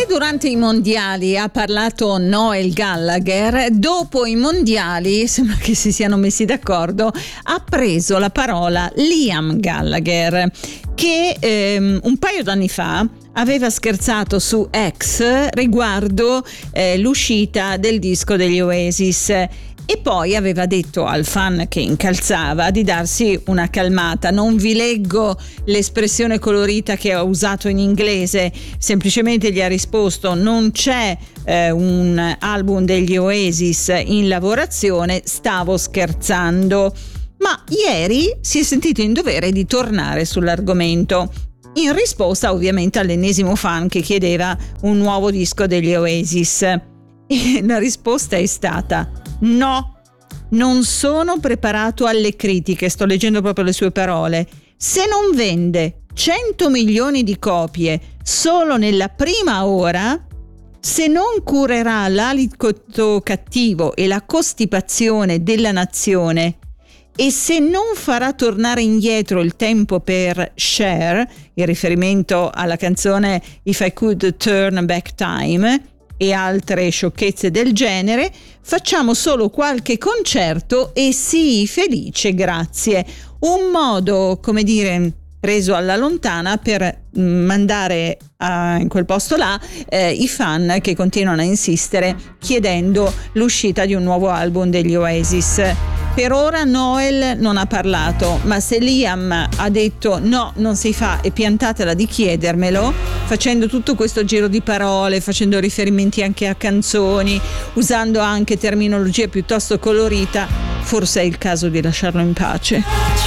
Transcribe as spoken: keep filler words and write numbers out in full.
Se durante i mondiali ha parlato Noel Gallagher, dopo i mondiali, sembra che si siano messi d'accordo, ha preso la parola Liam Gallagher, che ehm, un paio d'anni fa aveva scherzato su X riguardo eh, l'uscita del disco degli Oasis. E poi aveva detto al fan che incalzava di darsi una calmata. Non vi leggo l'espressione colorita che ha usato in inglese, semplicemente gli ha risposto: non c'è eh, un album degli Oasis in lavorazione, stavo scherzando. Ma ieri si è sentito in dovere di tornare sull'argomento, in risposta ovviamente all'ennesimo fan che chiedeva un nuovo disco degli Oasis. E la risposta è stata: no, non sono preparato alle critiche, sto leggendo proprio le sue parole. Se non vende cento milioni di copie solo nella prima ora, se non curerà l'alito cattivo e la costipazione della nazione, e se non farà tornare indietro il tempo per Cher, in riferimento alla canzone If I Could Turn Back Time, e altre sciocchezze del genere, facciamo solo qualche concerto e sii felice, grazie. Un modo, come dire, preso alla lontana per mandare a, in quel posto là eh, i fan che continuano a insistere chiedendo l'uscita di un nuovo album degli Oasis. Per ora Noel non ha parlato, ma se Liam ha detto no, non si fa, e piantatela di chiedermelo, facendo tutto questo giro di parole, facendo riferimenti anche a canzoni, usando anche terminologia piuttosto colorita, forse è il caso di lasciarlo in pace.